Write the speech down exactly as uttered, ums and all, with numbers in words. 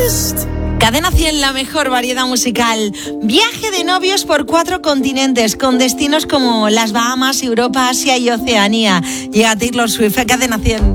Cadena cien, la mejor variedad musical. Viaje de novios por cuatro continentes, con destinos como las Bahamas, Europa, Asia y Oceanía. Llega Taylor Swift a Cadena cien.